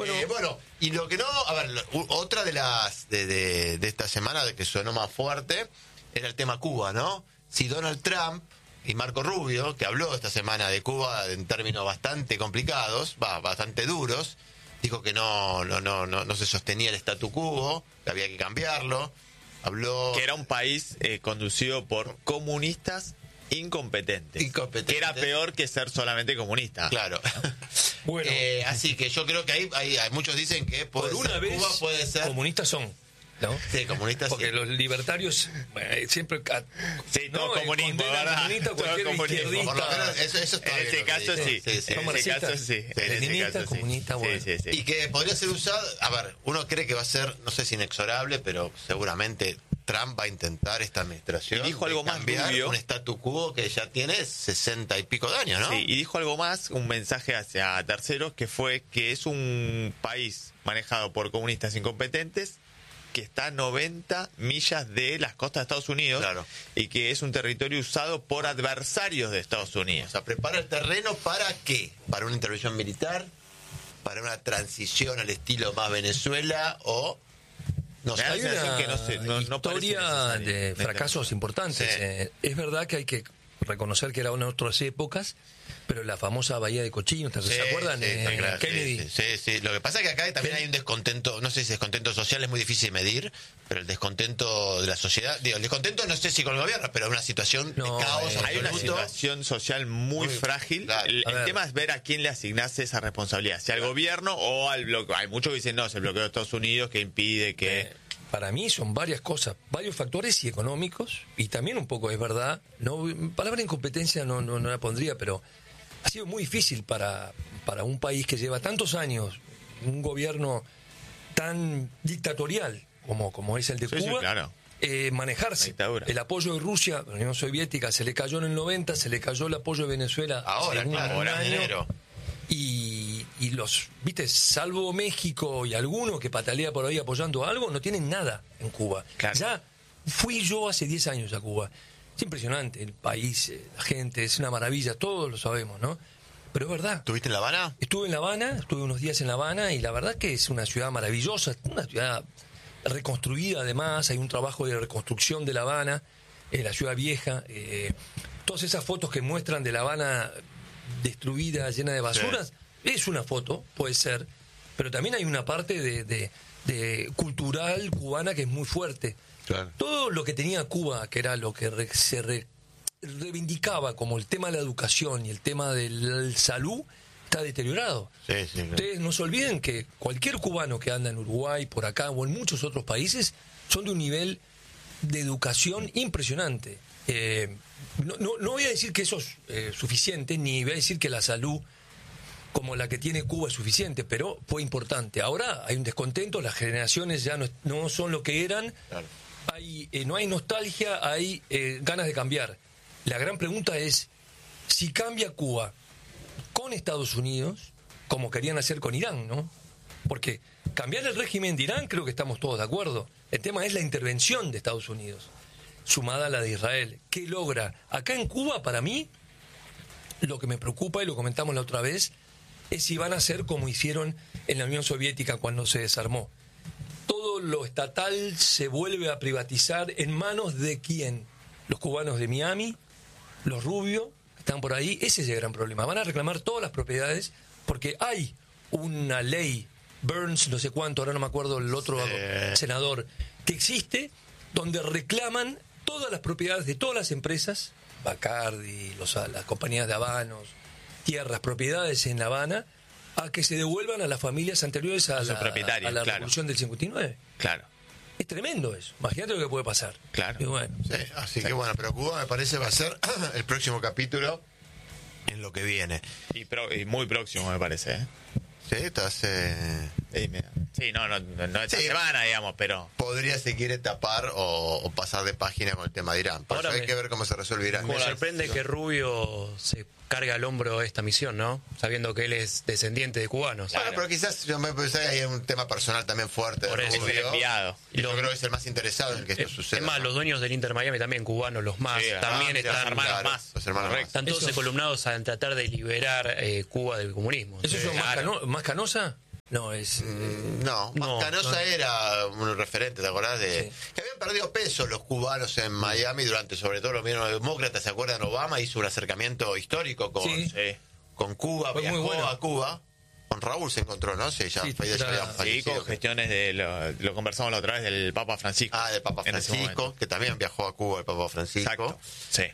Bueno, y lo que no, a ver, otra de las de esta semana de que sonó más fuerte era el tema Cuba, ¿no? Si Donald Trump y Marco Rubio, que habló esta semana de Cuba en términos bastante complicados, bastante duros, dijo que no se sostenía el statu quo, que había que cambiarlo. Habló que era un país conducido por comunistas incompetentes. Que era peor que ser solamente comunista. Claro. Bueno, así que yo creo que hay muchos dicen que por una vez Cuba puede ser comunistas son, ¿no? Sí, comunistas. Porque sí. los libertarios siempre sí, todo comunismo, ¿verdad? Comunista, cualquier izquierdista. Por lo menos eso está en bien, ese caso sí. Son marxistas, leninistas, comunistas, bueno. Sí. Y que podría ser usado, a ver, uno cree que va a ser, no sé si inexorable, pero seguramente Trump va a intentar esta administración y dijo algo más cambiar un statu quo que ya tiene 60 y pico de años, ¿no? Sí, y dijo algo más, un mensaje hacia terceros, que fue que es un país manejado por comunistas incompetentes que está a 90 millas de las costas de Estados Unidos, claro, y que es un territorio usado por adversarios de Estados Unidos. O sea, prepara el terreno ¿para qué? ¿Para una intervención militar? ¿Para una transición al estilo más Venezuela? ¿O no sé? Hay una que no historia de fracasos importantes. Sí. Es verdad que hay que reconocer que eran otras épocas, pero la famosa Bahía de Cochinos, ¿se acuerdan? Claro, Kennedy. Sí. Lo que pasa es que acá también hay un descontento, no sé si descontento social es muy difícil de medir, pero el descontento de la sociedad, digo, el descontento no sé si con el gobierno, pero una situación de caos hay una absoluto. situación social muy frágil. Claro. El tema es ver a quién le asignase esa responsabilidad, si al gobierno o al bloqueo. Hay muchos que dicen, no, es el bloqueo de Estados Unidos que impide que... Para mí son varias cosas, varios factores y económicos, y también un poco es verdad, no palabra incompetencia no la pondría, pero ha sido muy difícil para un país que lleva tantos años, un gobierno tan dictatorial como es el de Cuba, claro. Manejarse. El apoyo de Rusia a la Unión Soviética se le cayó en el 90, se le cayó el apoyo de Venezuela ahora en enero. Y los, viste, salvo México y alguno que patalea por ahí apoyando algo, no tienen nada en Cuba. Claro. Ya fui yo hace 10 años a Cuba. Es impresionante el país, la gente, es una maravilla, todos lo sabemos, ¿no? Pero es verdad. ¿Estuviste en La Habana? Estuve en La Habana, estuve unos días en La Habana y la verdad que es una ciudad maravillosa, una ciudad reconstruida además, hay un trabajo de reconstrucción de La Habana, la ciudad vieja, todas esas fotos que muestran de La Habana destruida, llena de basuras, es una foto, puede ser, pero también hay una parte de cultural cubana que es muy fuerte. Claro. Todo lo que tenía Cuba, que era lo que se reivindicaba como el tema de la educación y el tema de la salud, está deteriorado. Sí, claro. Ustedes no se olviden que cualquier cubano que anda en Uruguay, por acá o en muchos otros países, son de un nivel de educación impresionante. No voy a decir que eso es suficiente, ni voy a decir que la salud como la que tiene Cuba es suficiente, pero fue importante. Ahora hay un descontento, las generaciones ya no son lo que eran, claro. No hay nostalgia, hay ganas de cambiar. La gran pregunta es, si cambia Cuba con Estados Unidos, como querían hacer con Irán, ¿no? Porque cambiar el régimen de Irán, creo que estamos todos de acuerdo. El tema es la intervención de Estados Unidos, sumada a la de Israel. ¿Qué logra? Acá en Cuba, para mí, lo que me preocupa, y lo comentamos la otra vez, es si van a hacer como hicieron en la Unión Soviética cuando se desarmó. Todo lo estatal se vuelve a privatizar en manos de ¿quién? Los cubanos de Miami, los Rubio, están por ahí. Ese es el gran problema. Van a reclamar todas las propiedades porque hay una ley, Burns, no sé cuánto, ahora no me acuerdo el otro senador, que existe, donde reclaman todas las propiedades de todas las empresas, Bacardi, las compañías de habanos, tierras, propiedades en La Habana, a que se devuelvan a las familias anteriores a la revolución del 59. Claro. Es tremendo eso. Imagínate lo que puede pasar. Claro. Y bueno, así que bueno, pero Cuba me parece va a ser el próximo capítulo en lo que viene. Y muy próximo me parece, ¿eh? Sí, estás... Sí, no esta semana, digamos, pero... Podría, si quiere, tapar o pasar de página con el tema de Irán. Por eso hay que ver cómo se resuelve Irán. Me sorprende que Rubio se cargue al hombro esta misión, ¿no? Sabiendo que él es descendiente de cubanos. Bueno, pero quizás yo me pensé hay un tema personal también fuerte. Por eso, el enviado. Y yo creo que es el más interesado en que esto suceda. Es más, los dueños del Inter Miami también, cubanos, los más, también están... Los hermanos más. Están todos columnados a tratar de liberar Cuba del comunismo. ¿Eso es más Canosa? No, es... No, no, Canosa no. era un referente, ¿te acordás? Sí. Que habían perdido peso los cubanos en Miami durante, sobre todo, los gobiernos demócratas. ¿Se acuerdan? Obama hizo un acercamiento histórico Sí. con Cuba, Fue muy viajó bueno. a Cuba. Con Raúl se encontró, ¿no? Sí, ya, Sí, ya era- habían Sí, fallecido. con gestiones lo conversamos la otra vez del Papa Francisco. Ah, del Papa en ese Francisco, momento. que también viajó a Cuba el Papa Francisco. Exacto. Sí.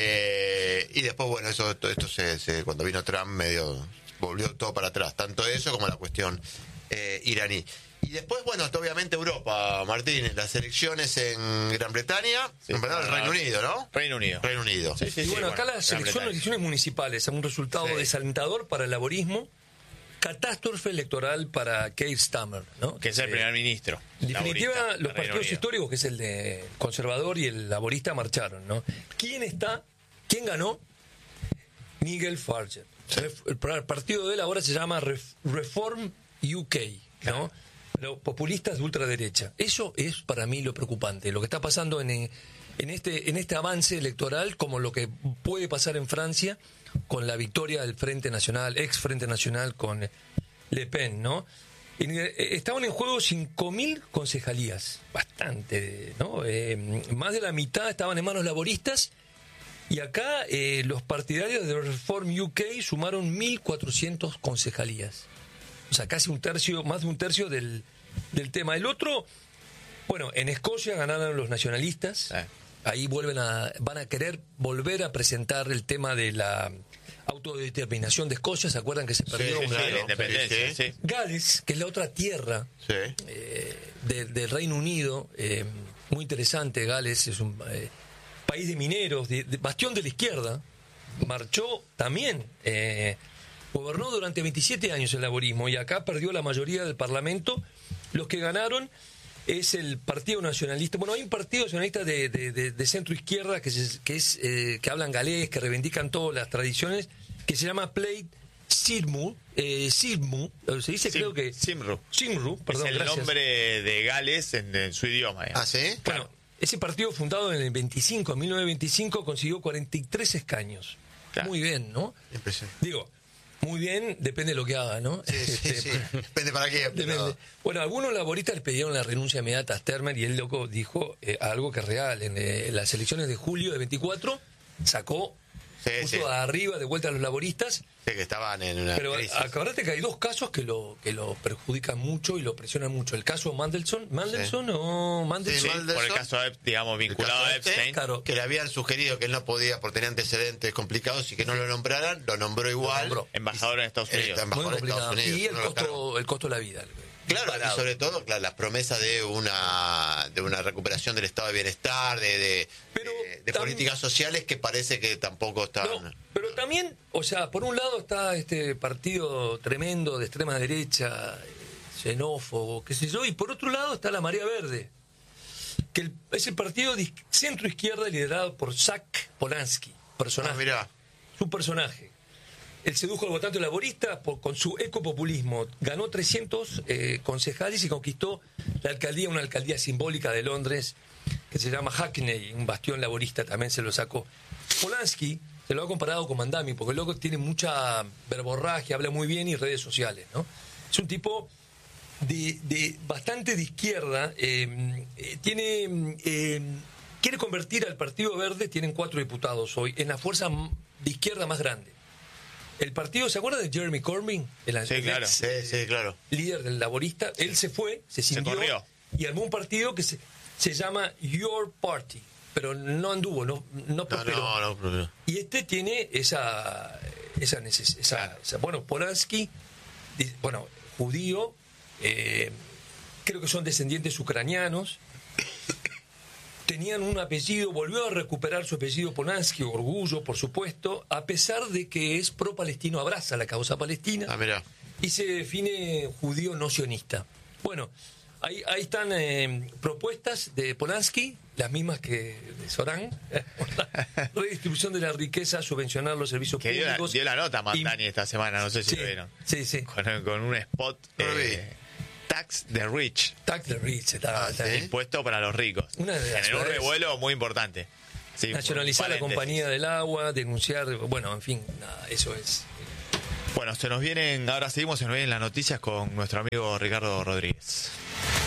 Y después, bueno, esto cuando vino Trump medio volvió todo para atrás, tanto eso como la cuestión iraní. Y después, bueno, obviamente Europa, Martín, las elecciones en Gran Bretaña, Sí, en verdad, el Reino Unido, ¿no? Reino Unido. Reino Unido. Sí, sí, Y sí, bueno, acá Gran las Bretaña. elecciones municipales, un resultado Sí. desalentador para el laborismo, catástrofe electoral para Keir Starmer, ¿no? Que es el primer ministro. En definitiva, laborista del los Reino partidos Unido. históricos, que es el de conservador y el laborista, marcharon, ¿no? ¿Quién ganó? Nigel Farage. El partido de él ahora se llama Reform UK, ¿no? Los populistas de ultraderecha. Eso es para mí lo preocupante, lo que está pasando en este avance electoral, como lo que puede pasar en Francia con la victoria del Frente Nacional, ex Frente Nacional con Le Pen, ¿no? Estaban en juego 5.000 concejalías, bastante, ¿no? Más de la mitad estaban en manos laboristas. Y acá los partidarios de Reform UK sumaron 1.400 concejalías. O sea, casi un tercio, más de un tercio del tema. El otro, bueno, en Escocia ganaron los nacionalistas. Ahí van a querer volver a presentar el tema de la autodeterminación de Escocia. ¿Se acuerdan que se perdió? Sí, una- claro. La independencia, Sí, sí. Gales, que es la otra tierra Sí. del Reino Unido, muy interesante. Gales es un país de mineros, de bastión de la izquierda, marchó también, gobernó durante 27 años el laborismo y acá perdió la mayoría del parlamento. Los que ganaron es el Partido Nacionalista. Bueno, hay un Partido Nacionalista de centro izquierda que hablan galés, que reivindican todas las tradiciones, que se llama Plaid Cymru, se dice, creo que Cymru. Cymru, perdón, es el gracias. nombre de Gales en su idioma. ¿Ah, sí? Bueno, ese partido fundado en el 1925 consiguió 43 escaños. Claro. Muy bien, ¿no? Impresionante. Digo, muy bien, depende de lo que haga, ¿no? Sí, sí, sí. Depende para qué. Depende. pero- Bueno, algunos laboristas le pidieron la renuncia inmediata a Starmer y él loco dijo algo que es real. En las elecciones de julio de 24 sacó Sí, puso sí. arriba de vuelta a los laboristas. Sí, que estaban en una Pero crisis. acordate que hay dos casos que lo perjudican mucho y lo presionan mucho. El caso Mandelson Sí, o Mandelson. Sí, Por el caso digamos, vinculado a Epstein. Claro. Que le habían sugerido que él no podía por tener antecedentes complicados y que no lo nombraran, lo nombró igual. nombró. Embajador en Estados Unidos. Está Muy embajador de Estados complicado. Unidos. Y no lo cargó. el costo de la vida. Claro, Disparado. y sobre todo, claro, las promesas de una recuperación del estado de bienestar, de Pero políticas sociales que parece que tampoco están. No, pero también, o sea, por un lado está este partido tremendo de extrema derecha, xenófobo, qué sé yo, y por otro lado está la Marea Verde, que es el partido de centro izquierda liderado por Zach Polanski, personaje, Mirá, su personaje. Él sedujo al votante laborista con su ecopopulismo, ganó 300 concejales y conquistó la alcaldía, una alcaldía simbólica de Londres que se llama Hackney, un bastión laborista, también se lo sacó. Polanski se lo ha comparado con Mandami, porque el loco tiene mucha verborragia, habla muy bien y redes sociales, ¿no? Es un tipo de bastante de izquierda, quiere convertir al Partido Verde, tienen 4 diputados hoy, en la fuerza de izquierda más grande. El partido, ¿se acuerda de Jeremy Corbyn? Sí, claro. sí, sí, claro. Líder del laborista. Él se fue, se cindió corrió. y armó un partido que se llama Your Party, pero no anduvo, no prosperó. No. Y este tiene esa necesidad. Bueno, Polanski, bueno, judío, creo que son descendientes ucranianos. Tenían un apellido, volvió a recuperar su apellido Polanski, orgullo, por supuesto, a pesar de que es pro-palestino, abraza la causa palestina Ah, mira. y se define judío no sionista. Bueno, ahí están propuestas de Polanski, las mismas que de Során, redistribución de la riqueza, subvencionar los servicios Que públicos. dio la nota Mandani esta semana, no sé si Sí, lo vieron. sí. Con un spot. No lo vi. Tax the Rich. Tax the Rich, está ¿sí? ahí. Impuesto para los ricos. Una de las Generó un ciudades- revuelo muy importante. Sí, Nacionalizar la paréntesis. compañía del agua, denunciar, bueno, en fin, nada, eso es Bueno, ahora seguimos, se nos vienen las noticias con nuestro amigo Ricardo Rodríguez.